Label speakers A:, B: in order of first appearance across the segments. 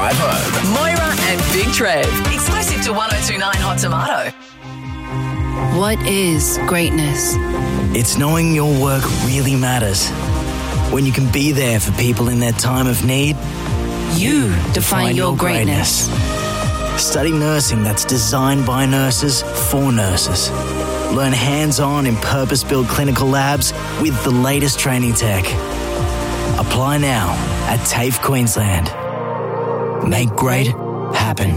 A: drive home.
B: Moira and Big Trev. Exclusive to 1029 Hot Tomato.
C: What is greatness?
D: It's knowing your work really matters. When you can be there for people in their time of need.
C: You define your greatness.
D: Study nursing that's designed by nurses for nurses. Learn hands-on in purpose-built clinical labs with the latest training tech. Apply now at TAFE Queensland. Make great happen.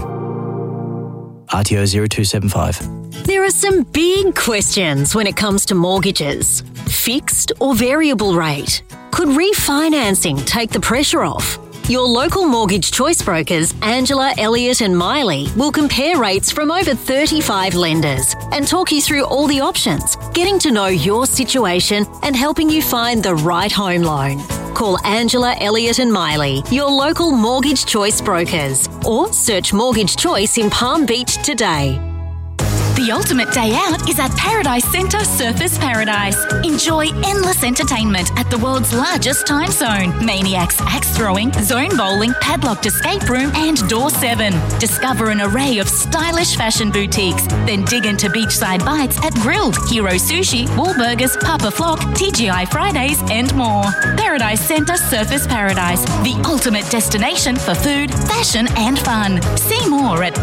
D: RTO 0275.
E: There are some big questions when it comes to mortgages. Fixed or variable rate? Could refinancing take the pressure off? Your local mortgage choice brokers, Angela, Elliott and Miley, will compare rates from over 35 lenders and talk you through all the options, getting to know your situation and helping you find the right home loan. Call Angela, Elliott and Miley, your local mortgage choice brokers, or search Mortgage Choice in Palm Beach today.
F: The ultimate day out is at Paradise Centre Surfers Paradise. Enjoy endless entertainment at the world's largest time zone. Maniacs, axe throwing, zone bowling, padlocked escape room and Door 7. Discover an array of stylish fashion boutiques. Then dig into beachside bites at Grilled, Hero Sushi, Wahlburgers, Papa Flock, TGI Fridays and more. Paradise Centre Surfers Paradise, the ultimate destination for food, fashion and fun. See more at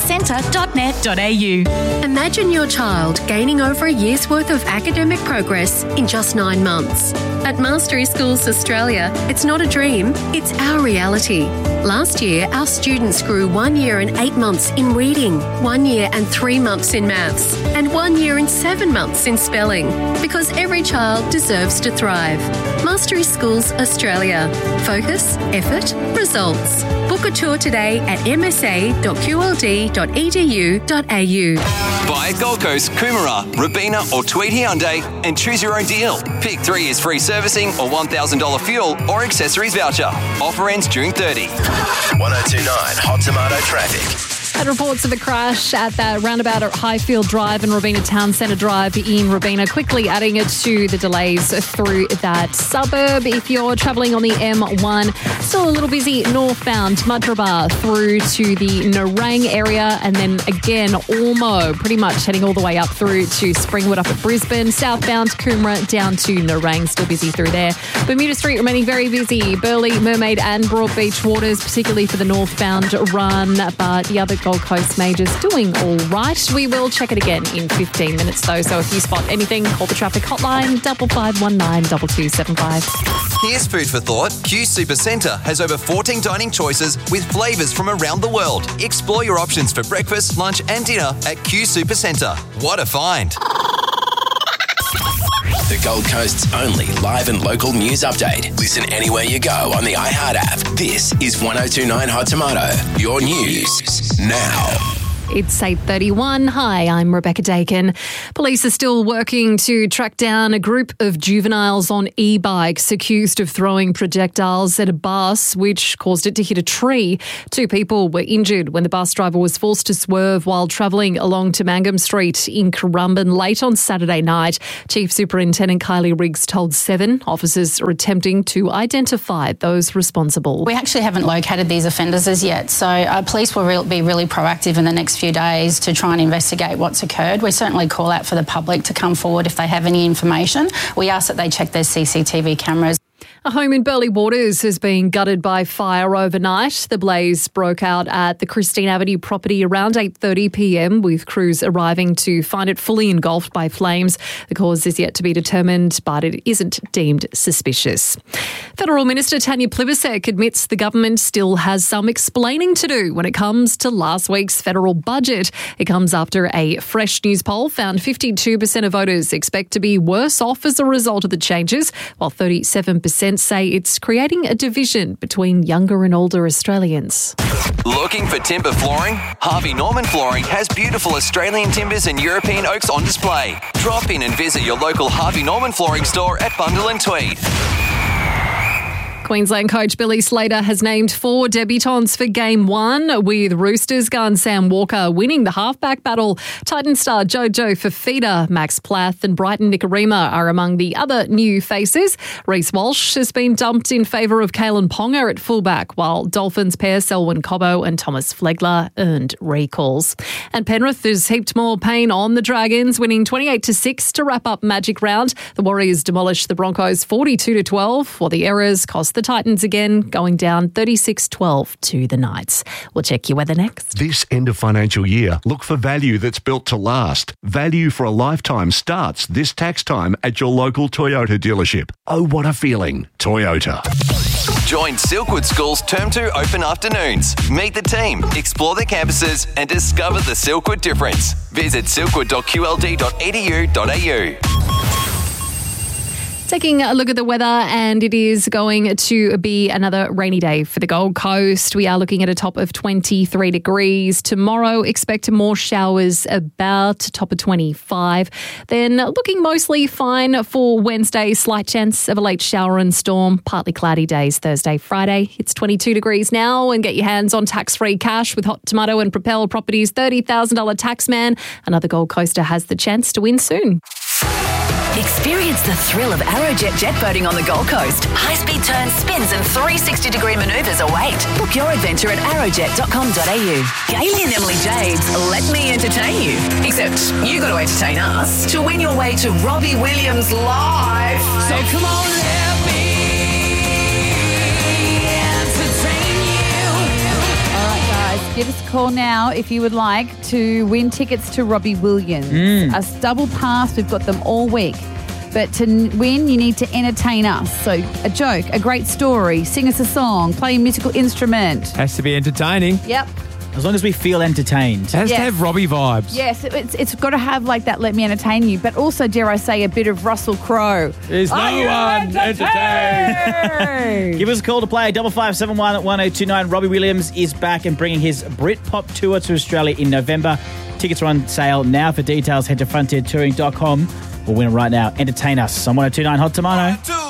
F: paradisecentre.net.au.
G: Imagine your child gaining over a year's worth of academic progress in just 9 months. At Mastery Schools Australia, it's not a dream, it's our reality. Last year, our students grew 1 year and 8 months in reading, 1 year and 3 months in maths, and 1 year and 7 months in spelling, because every child deserves to thrive. Mastery Schools Australia. Focus, effort, results. Book a tour today at msa.qld.edu.au.
H: Buy at Gold Coast, Coomera, Robina or Tweed Hyundai and choose your own deal. Pick 3 years free servicing or $1,000 fuel or accessories voucher. Offer ends June 30.
A: 1029 Hot Tomato traffic.
I: Had reports of a crash at that roundabout at Highfield Drive and Robina Town Centre Drive in Robina, quickly adding it to the delays through that suburb. If you're travelling on the M1, still a little busy northbound, Madraba through to the Nerang area, and then again Ormo, pretty much heading all the way up through to Springwood up at Brisbane. Southbound Coomera down to Nerang, still busy through there. Bermuda Street remaining very busy. Burleigh, Mermaid and Broadbeach Waters, particularly for the northbound run, but the other Gold Coast majors doing all right. We will check it again in 15 minutes though, so if you spot anything, call the traffic hotline 5519 2275.
H: Here's food for thought. Q Supercentre has over 14 dining choices with flavours from around the world. Explore your options for breakfast, lunch and dinner at Q Supercentre. What a find.
A: The Gold Coast's only live and local news update. Listen anywhere you go on the iHeart app. This is 1029 Hot Tomato. Your news now.
I: It's 8:31. Hi, I'm Rebecca Dakin. Police are still working to track down a group of juveniles on e-bikes accused of throwing projectiles at a bus, which caused it to hit a tree. 2 people were injured when the bus driver was forced to swerve while travelling along to Mangum Street in Currumbin late on Saturday night. Chief Superintendent Kylie Riggs told 7 officers are attempting to identify those responsible.
J: We actually haven't located these offenders as yet, so police will be really proactive in the next few days to try and investigate what's occurred. We certainly call out for the public to come forward if they have any information. We ask that they check their CCTV cameras.
I: A home in Burleigh Waters has been gutted by fire overnight. The blaze broke out at the Christine Avenue property around 8:30pm, with crews arriving to find it fully engulfed by flames. The cause is yet to be determined, but it isn't deemed suspicious. Federal Minister Tanya Plibersek admits the government still has some explaining to do when it comes to last week's federal budget. It comes after a Fresh News poll found 52% of voters expect to be worse off as a result of the changes, while 37% say it's creating a division between younger and older Australians.
H: Looking for timber flooring? Harvey Norman Flooring has beautiful Australian timbers and European oaks on display. Drop in and visit your local Harvey Norman Flooring store at Bundall and Tweed.
I: Queensland coach Billy Slater has named 4 debutants for Game 1, with Roosters gun Sam Walker winning the halfback battle. Titan star Jojo Fafita, Max Plath and Brighton Nikorima are among the other new faces. Reece Walsh has been dumped in favour of Kalen Ponga at fullback, while Dolphins pair Selwyn Cobbo and Thomas Flegler earned recalls. And Penrith has heaped more pain on the Dragons, winning 28-6 to wrap up Magic Round. The Warriors demolished the Broncos 42-12, while the errors cost the Titans again, going down 36-12 to the Knights. We'll check your weather next.
K: This end of financial year, look for value that's built to last. Value for a lifetime starts this tax time at your local Toyota dealership. Oh, what a feeling. Toyota.
H: Join Silkwood School's Term 2 open afternoons. Meet the team, explore their campuses and discover the Silkwood difference. Visit silkwood.qld.edu.au.
I: Taking a look at the weather, and it is going to be another rainy day for the Gold Coast. We are looking at a top of 23 degrees. Tomorrow, expect more showers, about a top of 25. Then looking mostly fine for Wednesday. Slight chance of a late shower and storm. Partly cloudy days Thursday, Friday. It's 22 degrees now, and get your hands on tax-free cash with Hot Tomato and Propel Properties' $30,000 Taxman. Another Gold Coaster has the chance to win soon.
B: Experience the thrill of Aerojet jet boating on the Gold Coast. High-speed turns, spins and 360-degree manoeuvres await. Book your adventure at aerojet.com.au. Gailey and Emily Jades, let me entertain you. Except you got to entertain us to win your way to Robbie Williams live. So come on, let me entertain you.
L: All right, guys, give us a call now if you would like to win tickets to Robbie Williams. A double pass, we've got them all week. But to win, you need to entertain us. So a joke, a great story, sing us a song, play a musical instrument.
M: Has to be entertaining.
L: Yep.
N: As long as we feel entertained.
M: It has to have Robbie vibes.
L: Yes, it's got to have like that let me entertain you, but also, dare I say, a bit of Russell Crowe.
M: Is no one entertained?
N: Give us a call to play 5571 at 1029. Robbie Williams is back and bringing his Britpop tour to Australia in November. Tickets are on sale now. For details, head to frontiertouring.com. We'll win it right now. Entertain us on 1029 Hot Tomato.